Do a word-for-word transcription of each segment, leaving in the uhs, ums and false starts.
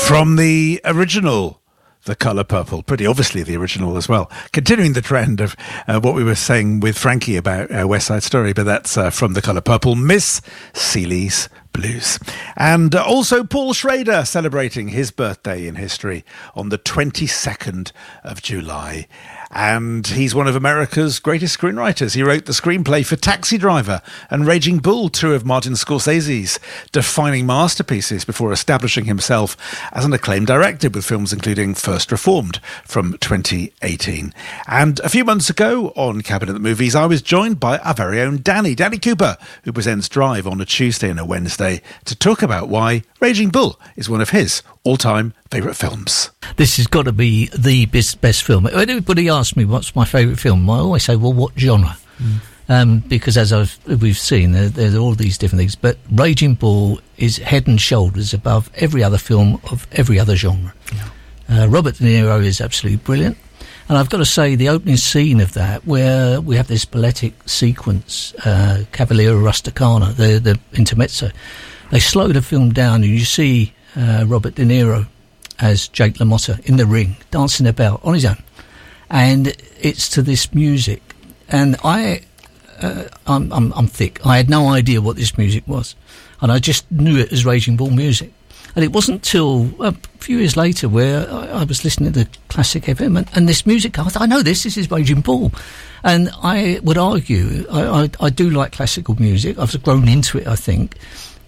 From the original, The Colour Purple, pretty obviously the original as well. Continuing the trend of uh, what we were saying with Frankie about uh, West Side Story, but that's uh, from The Colour Purple, Miss Ceely's Blues. And uh, also Paul Schrader celebrating his birthday in history on the twenty-second of July. And he's one of America's greatest screenwriters. He wrote the screenplay for Taxi Driver and Raging Bull, two of Martin Scorsese's defining masterpieces, before establishing himself as an acclaimed director with films including First Reformed from twenty eighteen. And a few months ago on Cabinet Movies, I was joined by our very own Danny, Danny Cooper, who presents Drive on a Tuesday and a Wednesday, to talk about why Raging Bull is one of his all-time favourite films. This has got to be the best, best film. When anybody asks me what's my favourite film, I always say, well, what genre? Mm. Um, because as I've, we've seen, there, there's all these different things. But Raging Bull is head and shoulders above every other film of every other genre. Yeah. Uh, Robert De Niro is absolutely brilliant. And I've got to say, the opening scene of that, where we have this balletic sequence, uh, Cavaliere Rusticana, the, the intermezzo, they slow the film down and you see uh, Robert De Niro as Jake LaMotta in the ring, dancing about on his own. And it's to this music. And I, uh, I'm, I'm, I'm thick. I had no idea what this music was. And I just knew it as Raging Bull music. And it wasn't till a few years later where I, I was listening to the classic F M and, and this music, I thought, I know this, this is Raging Bull. And I would argue, I, I, I do like classical music. I've grown into it, I think.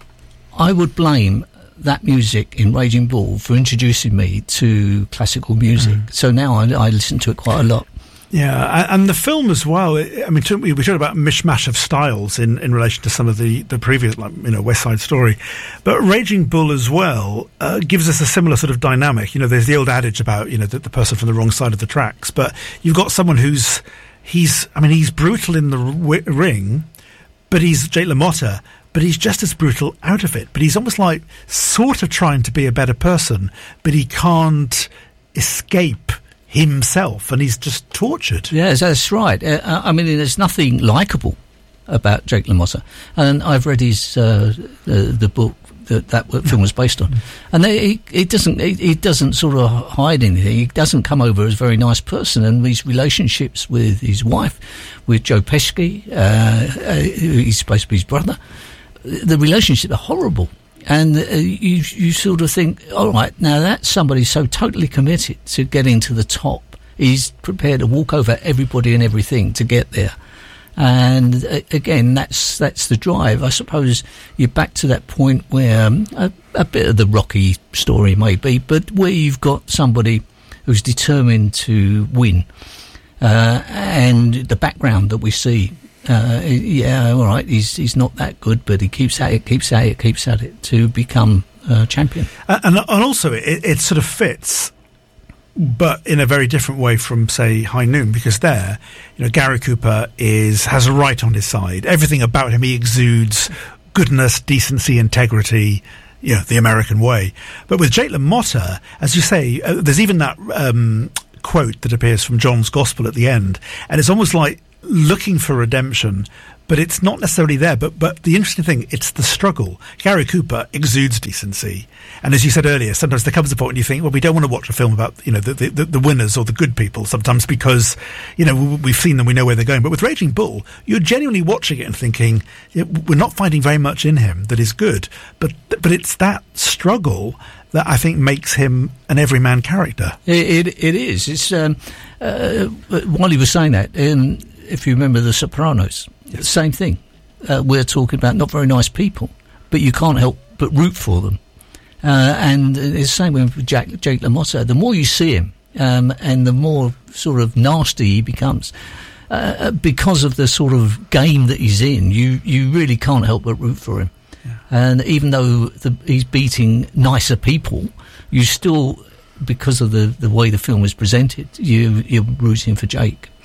I would blame that music in Raging Bull for introducing me to classical music. Mm. So now I, I listen to it quite a lot. Yeah, and the film as well. I mean, we talked about mishmash of styles in, in relation to some of the, the previous, like, you know, West Side Story. But Raging Bull as well uh, gives us a similar sort of dynamic. You know, there's the old adage about, you know, the, the person from the wrong side of the tracks. But you've got someone who's, he's, I mean, he's brutal in the w- ring, but he's Jake LaMotta, but he's just as brutal out of it. But he's almost like sort of trying to be a better person, but he can't escape himself, and he's just tortured. Yes, that's right. Uh, I mean, there's nothing likeable about Jake LaMotta, and I've read his uh, the, the book that that film was based on, and they, he, he doesn't he, he doesn't sort of hide anything. He doesn't come over as a very nice person, and his relationships with his wife, with Joe Pesci, uh, uh, he's supposed to be his brother, the relationships are horrible. And uh, you you sort of think, all right, now that's somebody so totally committed to getting to the top. He's prepared to walk over everybody and everything to get there. And uh, again, that's that's the drive. I suppose you're back to that point where um, a, a bit of the Rocky story maybe, but where you've got somebody who's determined to win. Uh, and the background that we see, Uh, yeah, all right, he's he's not that good, but he keeps at it, keeps at it, keeps at it to become uh, champion. And, and also, it, it sort of fits, but in a very different way from, say, High Noon, because there, you know, Gary Cooper is has a right on his side. Everything about him, he exudes goodness, decency, integrity, you know, the American way. But with Jake LaMotta, as you say, uh, there's even that um, quote that appears from John's Gospel at the end, and it's almost like looking for redemption, but it's not necessarily there. But but the interesting thing, it's the struggle. Gary Cooper exudes decency, and as you said earlier, sometimes there comes a point when you think, well, we don't want to watch a film about, you know, the the, the winners or the good people sometimes, because, you know, we've seen them, we know where they're going. But with Raging Bull, you're genuinely watching it and thinking, you know, we're not finding very much in him that is good, but but it's that struggle that I think makes him an everyman character. It it, it is. It's um, uh, while he was saying that, um, if you remember The Sopranos, yes. Same thing. Uh, we're talking about not very nice people, but you can't help but root for them. Uh, and it's the same with Jack, Jake LaMotta. The more you see him, um, and the more sort of nasty he becomes, uh, because of the sort of game that he's in, you, you really can't help but root for him. Yeah. And even though the, he's beating nicer people, you still, because of the, the way the film is presented, you, you're rooting for Jake.